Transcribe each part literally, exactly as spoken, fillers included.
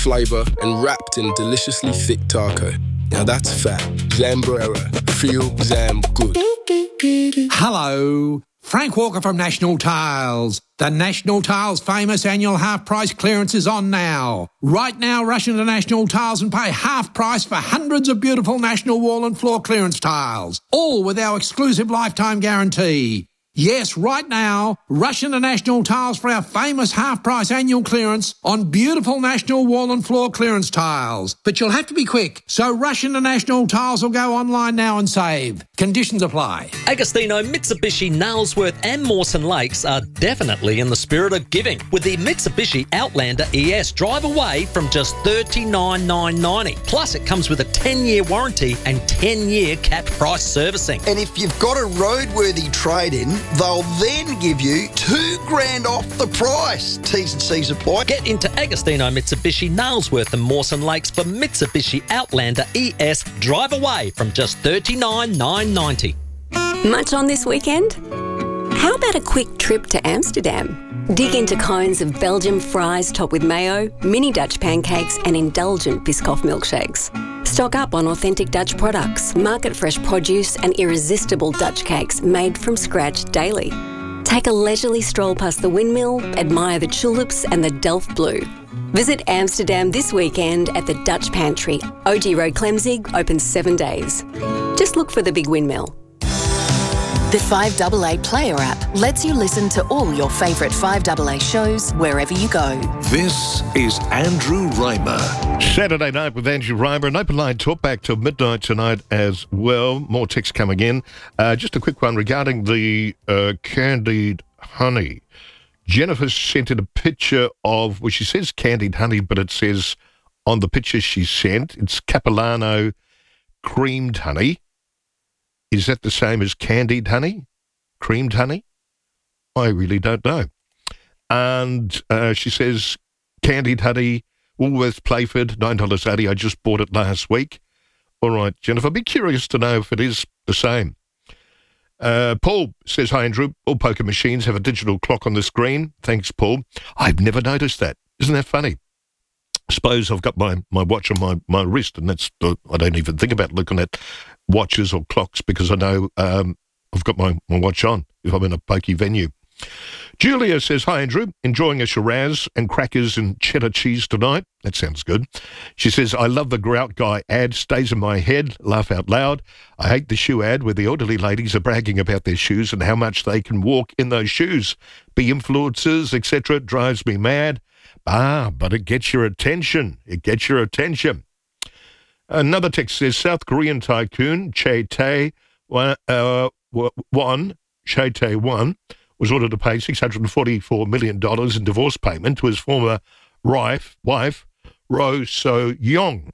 flavour and wrapped in deliciously thick taco. Now that's fat. Zambrera. Feel Zam good. Hello. Frank Walker from National Tiles. The National Tiles famous annual half price clearance is on now. Right now, rush into National Tiles and pay half price for hundreds of beautiful National wall and floor clearance tiles, all with our exclusive lifetime guarantee. Yes, right now, rush into National Tiles for our famous half-price annual clearance on beautiful National wall and floor clearance tiles. But you'll have to be quick, so rush into National Tiles or go online now and save. Conditions apply. Agostino, Mitsubishi, Nailsworth and Mawson Lakes are definitely in the spirit of giving, with the Mitsubishi Outlander E S drive away from just thirty-nine thousand nine hundred ninety dollars. Plus, it comes with a ten-year warranty and ten-year capped price servicing. And if you've got a roadworthy trade-in, they'll then give you two grand off the price. T's and C's apply. Get into Agostino, Mitsubishi, Nailsworth and Mawson Lakes for Mitsubishi Outlander E S drive away from just thirty-nine thousand nine hundred ninety dollars. Much on this weekend? How about a quick trip to Amsterdam? Dig into cones of Belgian fries topped with mayo, mini Dutch pancakes and indulgent Biscoff milkshakes. Stock up on authentic Dutch products, market-fresh produce and irresistible Dutch cakes made from scratch daily. Take a leisurely stroll past the windmill, admire the tulips and the Delft Blue. Visit Amsterdam this weekend at the Dutch Pantry. O G Road Clemzig, open seven days. Just look for the big windmill. The five A A Player app lets you listen to all your favourite five A A shows wherever you go. This is Andrew Reimer. Saturday night with Andrew Reimer. An open line talk back till midnight tonight as well. More texts coming in. Uh, just a quick one regarding the uh, candied honey. Jennifer sent in a picture of, well, she says candied honey, but it says on the picture she sent, it's Capilano creamed honey. Is that the same as candied honey? Creamed honey? I really don't know. And uh, she says, candied honey, Woolworths Playford, nine dollars eighty. I just bought it last week. All right, Jennifer, be curious to know if it is the same. Uh, Paul says, hi, Andrew. All poker machines have a digital clock on the screen. Thanks, Paul. I've never noticed that. Isn't that funny? I suppose I've got my, my watch on my, my wrist, and that's uh, I don't even think about looking at watches or clocks because I know um, I've got my, my watch on if I'm in a pokey venue. Julia says, hi, Andrew. Enjoying a Shiraz and crackers and cheddar cheese tonight. That sounds good. She says, I love the Grout Guy ad. Stays in my head. Laugh out loud. I hate the shoe ad where the elderly ladies are bragging about their shoes and how much they can walk in those shoes. Be influencers, et cetera. Drives me mad. Ah, but it gets your attention. It gets your attention. Another text says, South Korean tycoon Chae Tae one, uh, one, Chae Tae one, was ordered to pay six hundred forty-four million dollars in divorce payment to his former wife, wife Ro So-young.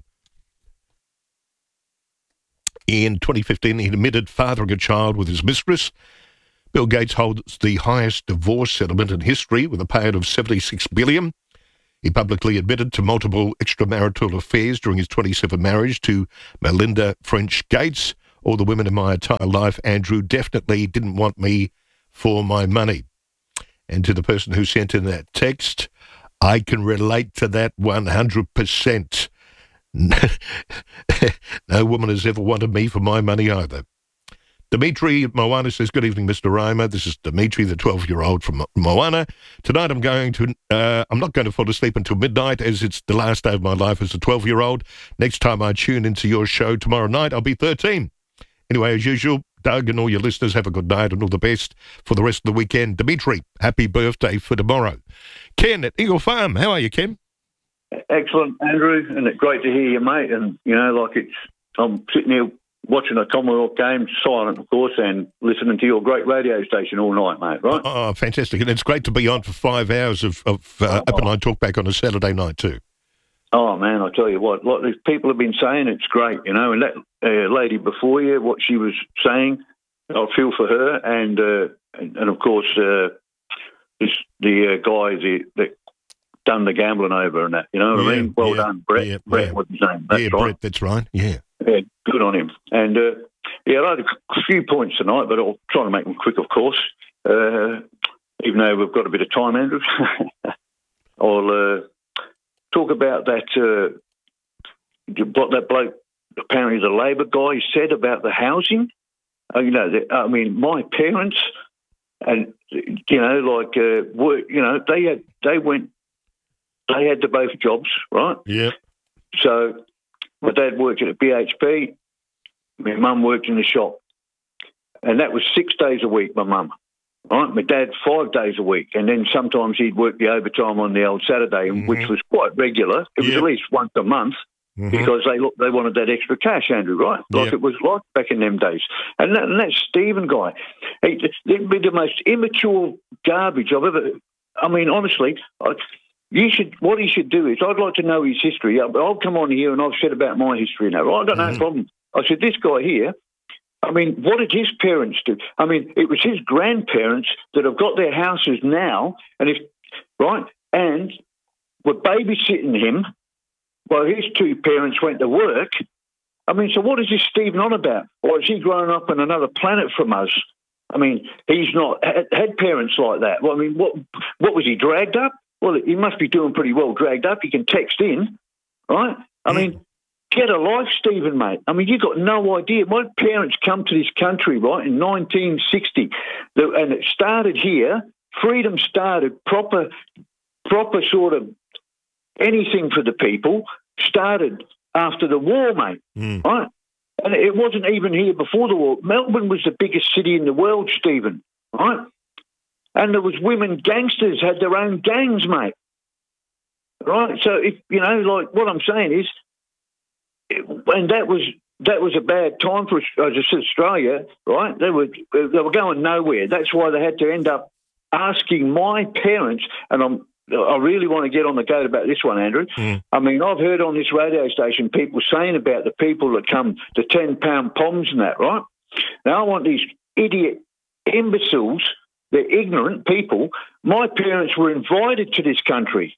In twenty fifteen, he admitted fathering a child with his mistress. Bill Gates holds the highest divorce settlement in history with a payout of seventy-six billion dollars. He publicly admitted to multiple extramarital affairs during his twenty-seven marriage to Melinda French Gates. All the women in my entire life, Andrew, definitely didn't want me for my money. And to the person who sent in that text, I can relate to that one hundred percent. No woman has ever wanted me for my money either. Dimitri at Moana says, good evening, Mister Reimer. This is Dimitri, the twelve-year-old from Moana. Tonight I'm going to, uh, I'm not going to fall asleep until midnight as it's the last day of my life as a twelve-year-old. Next time I tune into your show tomorrow night, I'll be thirteen. Anyway, as usual, Doug and all your listeners, have a good night and all the best for the rest of the weekend. Dimitri, happy birthday for tomorrow. Ken at Eagle Farm, how are you, Ken? Excellent, Andrew, and it's great to hear you, mate. And, you know, like it's, I'm sitting here watching a Commonwealth game, silent, of course, and listening to your great radio station all night, mate, right? Oh, fantastic. And it's great to be on for five hours of, of uh, oh, Open Line Talk back on a Saturday night too. Oh, man, I tell you what, like these people have been saying, it's great, you know, and that uh, lady before you, what she was saying, I feel for her, and, uh, and, and of course, uh, this, the uh, guy the, that done the gambling over and that, you know what yeah, I mean? Well yeah, done, Brett. Yeah, Brett, yeah. what's his name? That's yeah, right. Brett, that's right, yeah. Yeah, good on him. And, uh, yeah, I had a few points tonight, but I'll try to make them quick, of course, uh, even though we've got a bit of time, Andrew. I'll, uh, talk about that, uh, what that bloke, apparently the Labor guy, said about the housing. Uh, you know, the, I mean, my parents, and you know, like, uh, were, you know, they had, they went, they had the both jobs, right? Yeah. So my dad worked at a B H P. My mum worked in the shop, and that was six days a week. My mum. Right, my dad five days a week, and then sometimes he'd work the overtime on the old Saturday, mm-hmm. which was quite regular. It was yep. at least once a month mm-hmm. because they they wanted that extra cash, Andrew. Right, like yep. it was like back in them days. And that, and that Stephen guy, he, he'd be the most immature garbage I've ever. I mean, honestly, I, you should. What he should do is, I'd like to know his history. I'll, I'll come on here and I've said about my history now. Right? I got mm-hmm. no problem. I said this guy here. I mean, what did his parents do? I mean, it was his grandparents that have got their houses now, and if right, and were babysitting him while his two parents went to work. I mean, so what is this Stephen on about? Or is he grown up on another planet from us? I mean, he's not had, had parents like that. Well, I mean, what what was he dragged up? Well, he must be doing pretty well dragged up. He can text in, right? I mean. Get a life, Stephen, mate. I mean, you've got no idea. My parents come to this country, right, in nineteen sixty, and it started here. Freedom started, proper, proper sort of anything for the people started after the war, mate, mm. right? And it wasn't even here before the war. Melbourne was the biggest city in the world, Stephen, right? And there was women gangsters, had their own gangs, mate, right? So, if you know, like what I'm saying is, and that was that was a bad time for Australia, right? They were they were going nowhere. That's why they had to end up asking my parents. And I'm I really want to get on the goat about this one, Andrew. Mm. I mean, I've heard on this radio station people saying about the people that come, the ten pound poms and that, right? Now I want these idiot imbeciles, they're ignorant people. My parents were invited to this country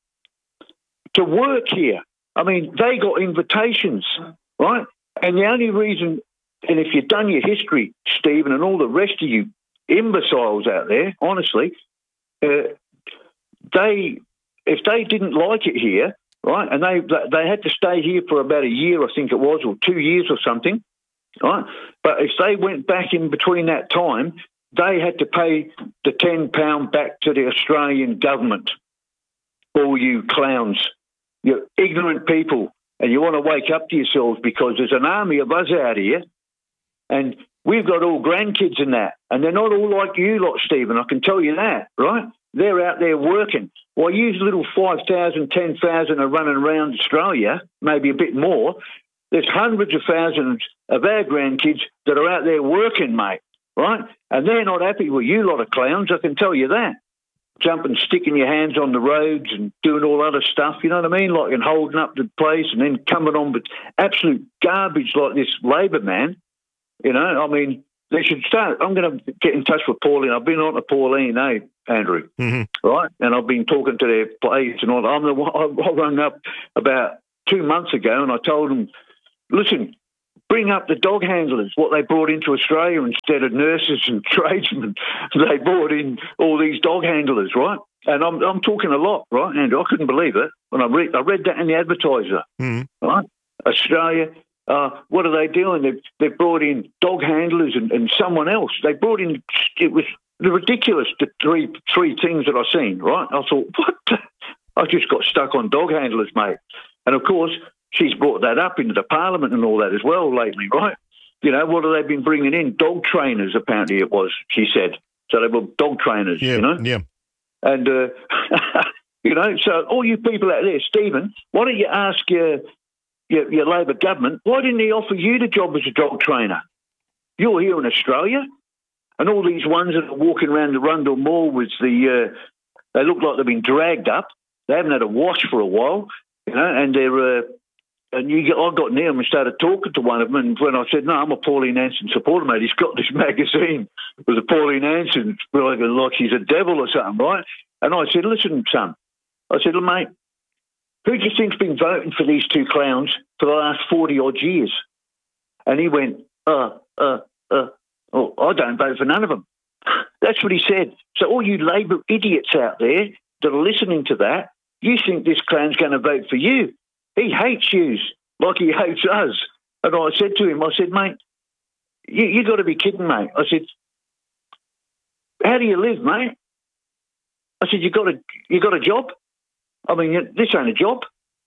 to work here. I mean, they got invitations, right? And the only reason, and if you've done your history, Stephen, and all the rest of you imbeciles out there, honestly, uh, they, if they didn't like it here, right, and they they had to stay here for about a year, I think it was, or two years or something, right? But if they went back in between that time, they had to pay the ten pound back to the Australian government. All you clowns. You're ignorant people, and you want to wake up to yourselves because there's an army of us out here, and we've got all grandkids in that, and they're not all like you lot, Stephen, I can tell you that, right? They're out there working. While you little five thousand, ten thousand are running around Australia, maybe a bit more, there's hundreds of thousands of our grandkids that are out there working, mate, right? And they're not happy with you lot of clowns, I can tell you that. Jumping, sticking your hands on the roads and doing all other stuff, you know what I mean? Like, and holding up the place and then coming on with absolute garbage like this Labor man, you know? I mean, they should start. I'm going to get in touch with Pauline. I've been on to Pauline, eh, Andrew? Mm-hmm. Right? And I've been talking to their place and all. I'm the one, I rang up about two months ago and I told them, listen, bring up the dog handlers, what they brought into Australia instead of nurses and tradesmen. They brought in all these dog handlers, right? And I'm I'm talking a lot, right, Andrew? I couldn't believe it when I read I read that in the Advertiser, mm. right? Australia, uh, what are they doing? They've, they've brought in dog handlers and, and someone else. They brought in, it was ridiculous, the three three things that I seen, right? I thought, what the? I just got stuck on dog handlers, mate. And, of course, she's brought that up into the parliament and all that as well lately, right? You know, what have they been bringing in? Dog trainers, apparently it was, she said. So they were dog trainers, yeah, you know? Yeah. And, uh, you know, so all you people out there, Stephen, why don't you ask your, your, your Labor government, why didn't he offer you the job as a dog trainer? You're here in Australia, and all these ones that are walking around the Rundle Mall with the, uh, they look like they've been dragged up. They haven't had a wash for a while, you know, and they're... Uh, And you get, I got near him and started talking to one of them. And when I said, no, I'm a Pauline Hanson supporter, mate, he's got this magazine with a Pauline Hanson, like, like he's a devil or something, right? And I said, listen, son, I said, mate, who do you think's been voting for these two clowns for the last forty-odd years? And he went, uh, uh, uh, oh, I don't vote for none of them. That's what he said. So all you Labor idiots out there that are listening to that, you think this clown's going to vote for you? He hates yous like he hates us. And I said to him, I said, mate, you, you got to be kidding, mate. I said, how do you live, mate? I said, you got a you got a job? I mean, this ain't a job.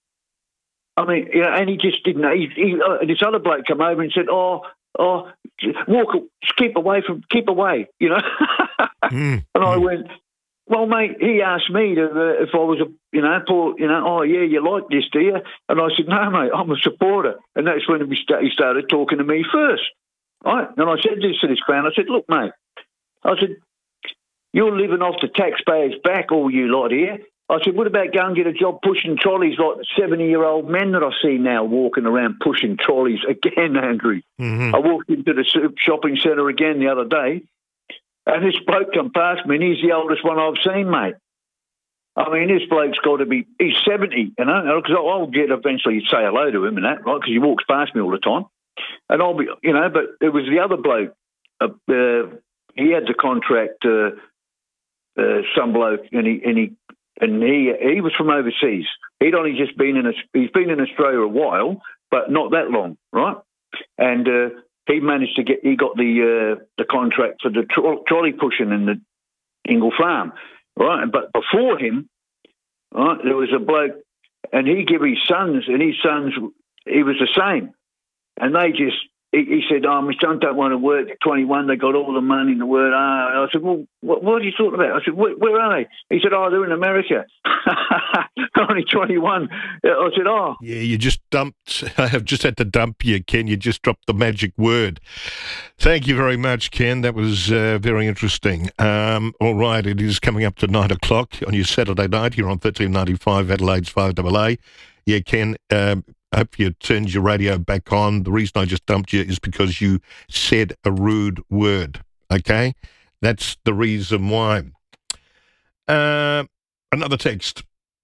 I mean, you know, and he just didn't. He, he, uh, this other bloke came over and said, "Oh, oh, walk, keep away from, keep away," you know. mm. And I went, "Well, mate," he asked me to, uh, if I was a, you know, poor, you know, oh yeah, you like this, do you? And I said, "No, mate, I'm a supporter." And that's when we st- he started talking to me first, right? And I said this to this clown. I said, "Look, mate," I said, "you're living off the taxpayers' back, all you lot here." I said, what about going and get a job pushing trolleys like the seventy-year-old men that I see now walking around pushing trolleys again, Andrew? Mm-hmm. I walked into the shopping centre again the other day, and this bloke come past me, and he's the oldest one I've seen, mate. I mean, this bloke's got to be, he's seventy, you know, because I'll get eventually say hello to him and that, right, because he walks past me all the time. And I'll be, you know, but it was the other bloke, uh, uh, he had the contract, uh, uh, some bloke, and he, and he, And he he was from overseas. He'd only just been in a, he's been in Australia a while, but not that long, right? And uh, he managed to get he got the uh, the contract for the tro- trolley pushing in the Ingle Farm, right? But before him, right, there was a bloke, and he gave his sons, and his sons he was the same, and they just. He, he said, oh, my son don't want to work at twenty-one. They got all the money in the world. Ah. I said, well, what, what are you talking about? I said, where, where are they? He said, oh, they're in America. Only twenty-one. I said, oh. Yeah, you just dumped. I have just had to dump you, Ken. You just dropped the magic word. Thank you very much, Ken. That was uh, very interesting. Um, all right, it is coming up to nine o'clock on your Saturday night here on thirteen ninety-five Adelaide's five A A. Yeah, Ken, um, I hope you turned your radio back on. The reason I just dumped you is because you said a rude word, okay? That's the reason why. Uh, another text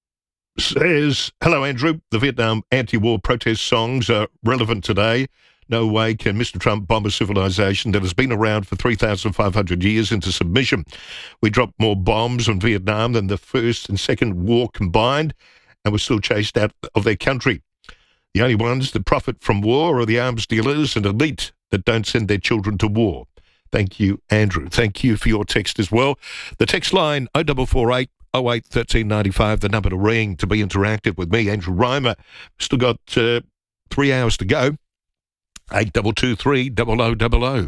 says, hello, Andrew. The Vietnam anti-war protest songs are relevant today. No way can Mister Trump bomb a civilization that has been around for three thousand five hundred years into submission. We dropped more bombs on Vietnam than the First and Second War combined, and were still chased out of their country. The only ones that profit from war are the arms dealers and elite that don't send their children to war. Thank you, Andrew. Thank you for your text as well. The text line oh four four eight, oh eight, one three nine five, the number to ring to be interactive with me, Andrew Reimer. Still got uh, three hours to go. eight two two three, double oh double oh.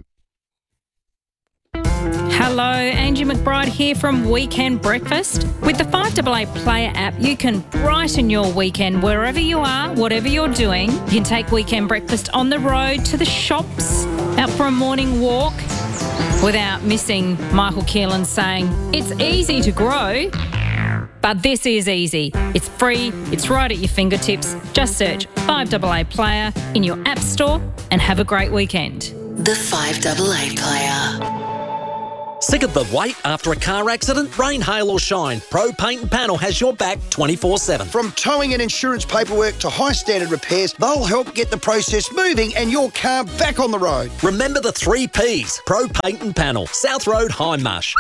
Hello, Angie McBride here from Weekend Breakfast. With the five A A Player app, you can brighten your weekend wherever you are, whatever you're doing. You can take Weekend Breakfast on the road, to the shops, out for a morning walk, without missing Michael Keelan saying, it's easy to grow, but this is easy. It's free, it's right at your fingertips. Just search five A A Player in your app store and have a great weekend. The five A A Player. Sick of the wait after a car accident? Rain, hail or shine, Pro Paint and Panel has your back twenty-four seven. From towing and insurance paperwork to high standard repairs, they'll help get the process moving and your car back on the road. Remember the three Ps. Pro Paint and Panel, South Road, Hindmarsh.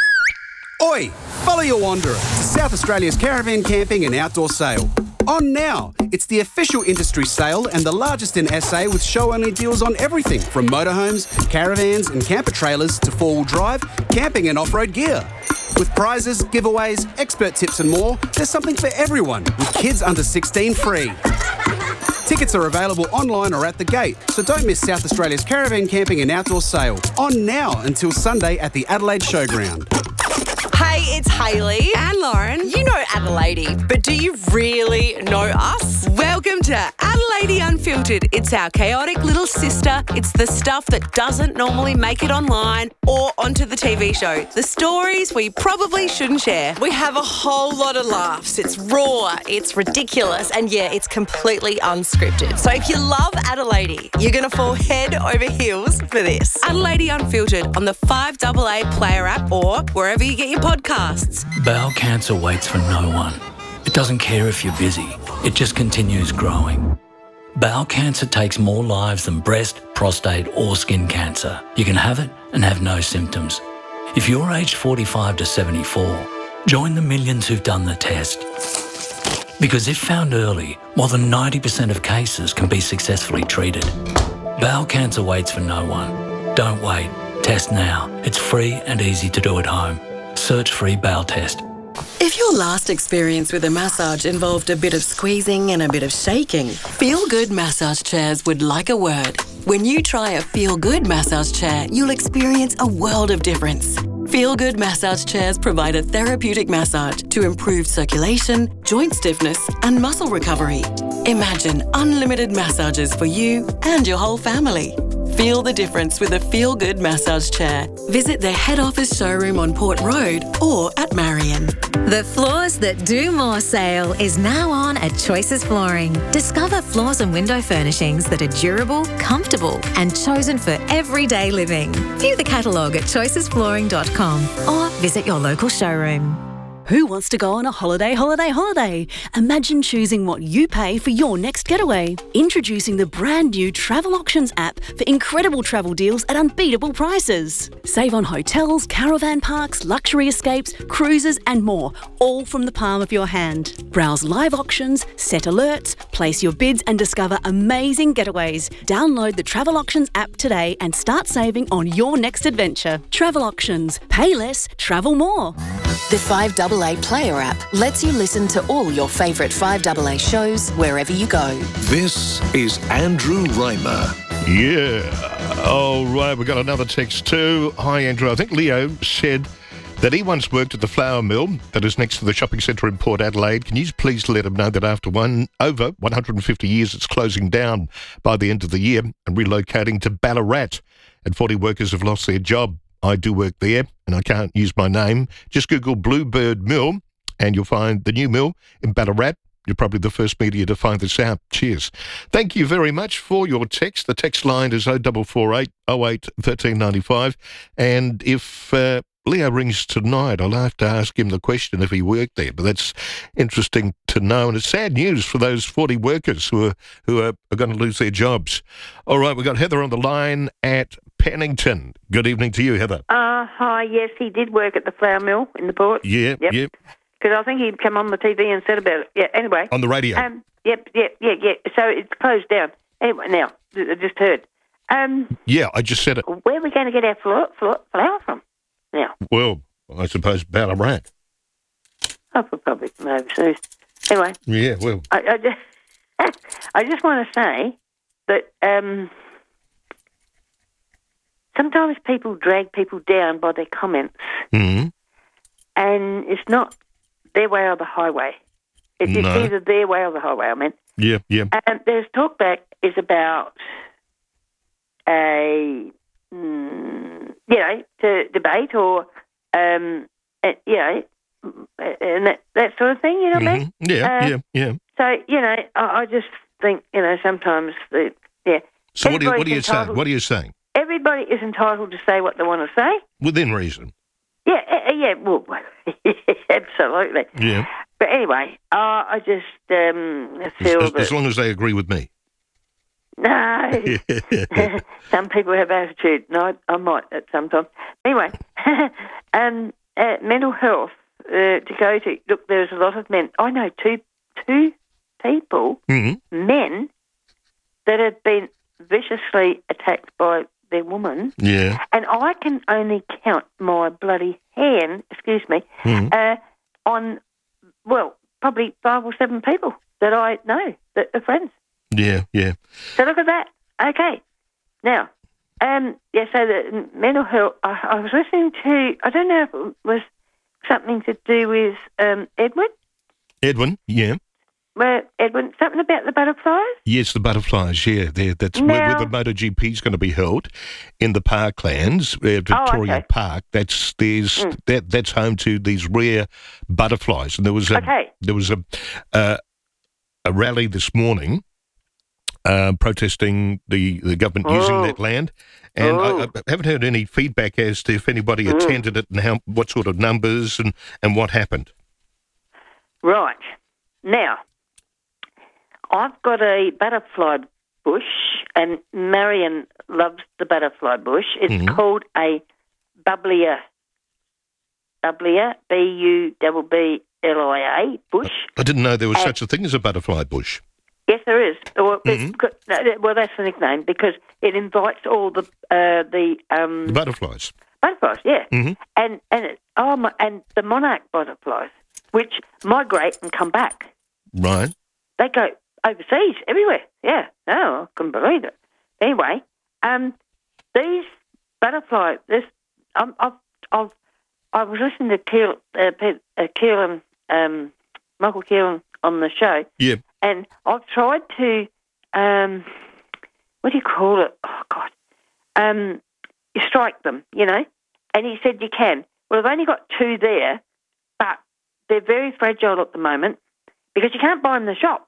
Oi, follow your wanderer to South Australia's caravan camping and outdoor sale. On now, it's the official industry sale and the largest in S A, with show-only deals on everything from motorhomes, caravans and camper trailers to four-wheel drive, camping and off-road gear. With prizes, giveaways, expert tips and more, there's something for everyone, with kids under sixteen free. Tickets are available online or at the gate, so don't miss South Australia's caravan camping and outdoor sale. On now until Sunday at the Adelaide Showground. Hey, it's Hayley and Lauren. You know Adelaide, but do you really know us? Welcome to Adelaide Unfiltered. It's our chaotic little sister. It's the stuff that doesn't normally make it online or onto the T V show. The stories we probably shouldn't share. We have a whole lot of laughs. It's raw, it's ridiculous, and yeah, it's completely unscripted. So if you love Adelaide, you're going to fall head over heels for this. Adelaide Unfiltered on the five A A Player app or wherever you get your podcasts. Bowel cancer waits for no one. It doesn't care if you're busy. It just continues growing. Bowel cancer takes more lives than breast, prostate or skin cancer. You can have it and have no symptoms. If you're aged forty-five to seventy-four, join the millions who've done the test. Because if found early, more than ninety percent of cases can be successfully treated. Bowel cancer waits for no one. Don't wait. Test now. It's free and easy to do at home. Search free bowel test. If your last experience with a massage involved a bit of squeezing and a bit of shaking, Feel Good Massage Chairs would like a word. When you try a Feel Good massage chair, you'll experience a world of difference. Feel Good Massage Chairs provide a therapeutic massage to improve circulation, joint stiffness and muscle recovery. Imagine unlimited massages for you and your whole family. Feel the difference with a Feel Good massage chair. Visit their head office showroom on Port Road or at Marion. The Floors That Do More sale is now on at Choices Flooring. Discover floors and window furnishings that are durable, comfortable and chosen for everyday living. View the catalogue at choices flooring dot com or visit your local showroom. Who wants to go on a holiday, holiday, holiday? Imagine choosing what you pay for your next getaway. Introducing the brand new Travel Auctions app for incredible travel deals at unbeatable prices. Save on hotels, caravan parks, luxury escapes, cruises and more, all from the palm of your hand. Browse live auctions, set alerts, place your bids and discover amazing getaways. Download the Travel Auctions app today and start saving on your next adventure. Travel Auctions. Pay less, travel more. The five A A Player app lets you listen to all your favourite five A A shows wherever you go. This is Andrew Reimer. Yeah. All right, we've got another text too. Hi, Andrew. I think Leo said that he once worked at the flour mill that is next to the shopping centre in Port Adelaide. Can you please let him know that after one over one hundred fifty years, it's closing down by the end of the year and relocating to Ballarat, and forty workers have lost their job. I do work there, and I can't use my name. Just Google Bluebird Mill, and you'll find the new mill in Ballarat. You're probably the first media to find this out. Cheers. Thank you very much for your text. The text line is oh four four eight, oh eight, one three nine five. And if uh, Leo rings tonight, I'll have to ask him the question if he worked there. But that's interesting to know, and it's sad news for those forty workers who are who are, are going to lose their jobs. All right, we've got Heather on the line at Pennington. Good evening to you, Heather. Uh, hi, yes, he did work at the flour mill in the port. Yeah, yep. yep. Because I think he'd come on the T V and said about it. Yeah, anyway. On the radio. Um, yep, yep, yeah, yeah. So it's closed down. Anyway, now, I just heard. Um, yeah, I just said it. Where are we going to get our flour, flour, flour from now? Well, I suppose Ballarat. Oh, probably from overseas. Anyway. Yeah, well. I, I, just, I just want to say that um, sometimes people drag people down by their comments, mm-hmm. and it's not their way or the highway. It's, no. it's either their way or the highway, I mean. Yeah, yeah. Um, there's talkback is about a, mm, you know, to debate or, um, uh, you know, and that, that sort of thing, you know what I mean? Mm-hmm. Yeah, uh, yeah, yeah. So, you know, I, I just think, you know, sometimes, the, yeah. So what, do you, what are you saying? entitled- What are you saying? Everybody is entitled to say what they want to say. Within reason. Yeah, uh, yeah, well, absolutely. Yeah. But anyway, uh, I just um, feel As, that... as long as they agree with me. No. Some people have attitude. No, I, I might at some time. Anyway, um, uh, mental health uh, to go to. Look, there's a lot of men. I know two two people, mm-hmm. men, that have been viciously attacked by their woman. Yeah. And I can only count my bloody hand, excuse me, mm-hmm. uh, on, well, probably five or seven people that I know that are friends. Yeah, yeah. So look at that. Okay. Now, um, yeah, so the mental health, I, I was listening to, I don't know if it was something to do with um, Edwin. Edwin, yeah. Well, Edwin, something about the butterflies? Yes, the butterflies, yeah. They're, that's now, where, where the MotoGP is going to be held, in the Parklands, uh, Victoria oh, okay. Park. That's there's mm. that that's home to these rare butterflies. And there was a okay. there was a uh, a rally this morning uh, protesting the, the government oh. using that land. And oh. I, I haven't heard any feedback as to if anybody mm. attended it and how what sort of numbers and, and what happened. Right. Now, I've got a butterfly bush, and Marion loves the butterfly bush. It's mm-hmm. called a bubblia. Bubblia, B U B B L I A, bush. I didn't know there was And- such a thing as a butterfly bush. Yes, there is. Well, it's Mhm. got- no, well, that's the nickname because it invites all the uh, the um, The butterflies. butterflies, yeah, hmm and and it, oh, my, and the monarch butterflies, which migrate and come back. Right. They go overseas, everywhere. Yeah, no, I couldn't believe it. Anyway, um, these butterflies, this, um, I've, I've, I was listening to Keel, uh, Pete, uh, Keelan, um, Michael Keelan on the show, Yeah. and I've tried to, um, what do you call it? Oh, God. Um, you strike them, you know, and he said you can. Well, I've only got two there, but they're very fragile at the moment because you can't buy them in the shop.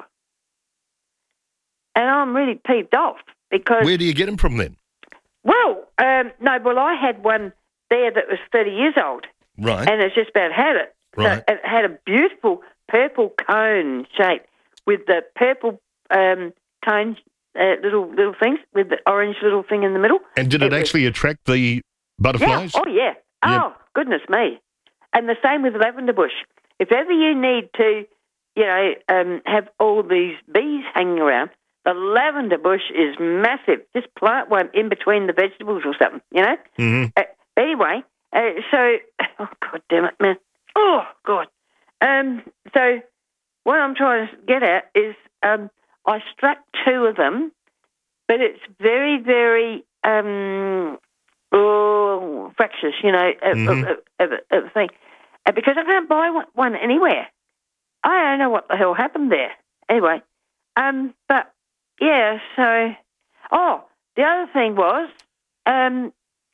And I'm really peeved off because... Where do you get them from then? Well, um, no, well, I had one there that was thirty years old. Right. And it's just about had it. Right. So it had a beautiful purple cone shape with the purple um, cone, uh, little little things, with the orange little thing in the middle. And did it, was- actually attract the butterflies? Yeah. Oh, yeah. Oh, goodness me. And the same with lavender bush. If ever you need to, you know, um, have all these bees hanging around, the lavender bush is massive. Just plant one in between the vegetables or something, you know? hmm Uh, anyway, uh, so, oh, God damn it, man. Oh, God. Um, so what I'm trying to get at is um, I struck two of them, but it's very, very um, oh, fractious, you know, of, Mhm. of, of, of the thing. Uh, because I can't buy one, one anywhere. I don't know what the hell happened there. Anyway, um, but, yeah, so... Oh, the other thing was... Um,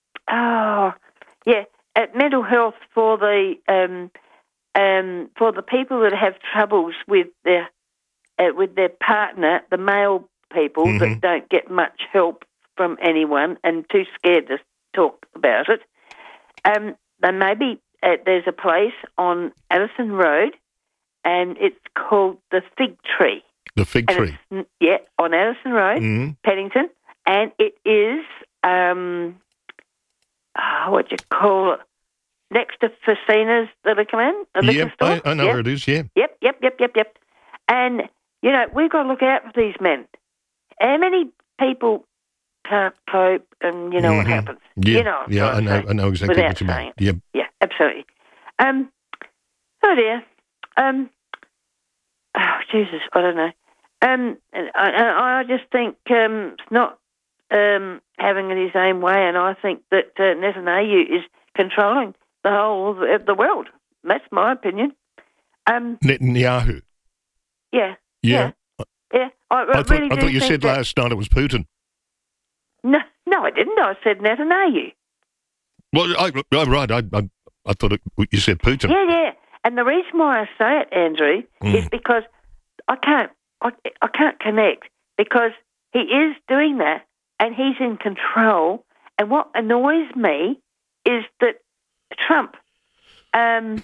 oh, yeah, at mental health for the... Um, um, for the people that have troubles with their uh, with their partner, the male people Mhm. that don't get much help from anyone and too scared to talk about it, um, then maybe uh, there's a place on Addison Road, and it's called the Fig Tree. The fig And tree. it's- yeah, on Addison Road, Mhm. Paddington, and it is um, oh, what do you call it? Next to Fasina's, the liquor man, the liquor Yep, store. I, I know Yep. where it is, yeah. Yep, yep, yep, yep, yep. And, you know, we've got to look out for these men. How many people can't cope and you know what Mhm. happens? Yeah, You know what I'm yeah, trying I to know, say, I know exactly without what you saying mean. it. Yep. Yeah, absolutely. Um, oh, dear. Um, oh, Jesus, I don't know. Um, and I, I I just think um, it's not um, having it his own way, and I think that uh, Netanyahu is controlling the whole of the, of the world. That's my opinion. Um, Netanyahu. yeah, Yeah. yeah. I, I, I thought, really I do thought you think said that- last night it was Putin. No, no, I didn't. I said Netanyahu. Well, I, oh, right. I, I, I thought it, you said Putin. Yeah, yeah. And the reason why I say it, Andrew, Mm. is because I can't, I, I can't connect because he is doing that and he's in control. And what annoys me is that Trump, um,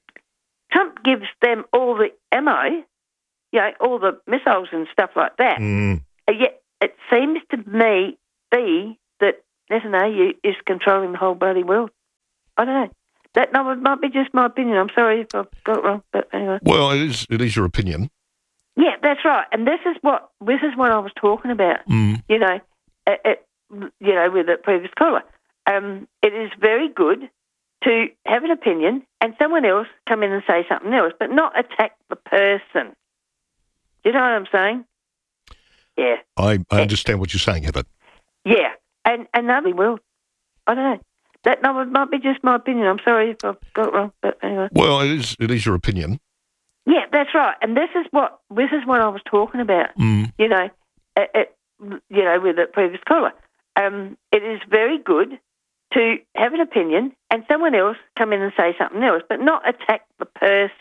Trump gives them all the ammo, you know, all the missiles and stuff like that. Mm. And yet it seems to me be that Netanyahu is controlling the whole bloody world. I don't know. That no, it might be just my opinion. I'm sorry if I've got it wrong, but anyway. Well, it is, it is your opinion. Yeah, that's right. And this is what this is what I was talking about. Mm. You know, it, it, you know, with the previous caller, um, it is very good to have an opinion and someone else come in and say something else, but not attack the person. Do you know what I'm saying? Yeah, I, I understand what you're saying, Heather. yeah, and another world. I don't know. That no, it might be just my opinion. I'm sorry if I've got it wrong, but anyway. Well, it is, it is your opinion. Yeah, that's right. And this is what this is what I was talking about. Mm. You know, it, it, you know, with the previous caller, um, it is very good to have an opinion and someone else come in and say something else, but not attack the person.